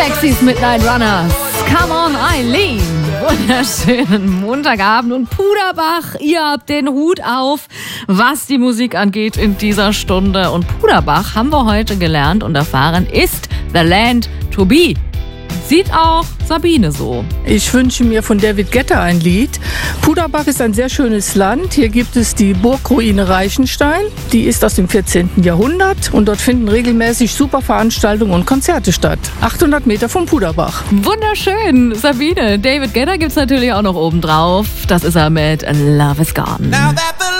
Pixies Midnight Runners. Come on, Eileen. Wunderschönen Montagabend und Puderbach, ihr habt den Hut auf, was die Musik angeht in dieser Stunde. Und Puderbach, haben wir heute gelernt und erfahren, ist the land to be. Sieht auch Sabine so. Ich wünsche mir von David Guetta ein Lied. Puderbach ist ein sehr schönes Land. Hier gibt es die Burgruine Reichenstein. Die ist aus dem 14. Jahrhundert und dort finden regelmäßig super Veranstaltungen und Konzerte statt. 800 Meter von Puderbach. Wunderschön, Sabine. David Guetta gibt es natürlich auch noch oben drauf. Das ist er mit Love is Gone.